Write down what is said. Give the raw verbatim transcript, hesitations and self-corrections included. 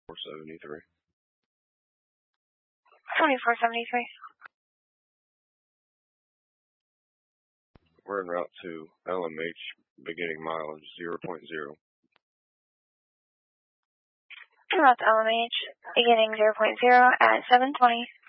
four seventy-three. twenty-four seventy-three. We're en route to L M H, beginning mileage zero point zero. En route to L M H, beginning zero point zero at seven twenty.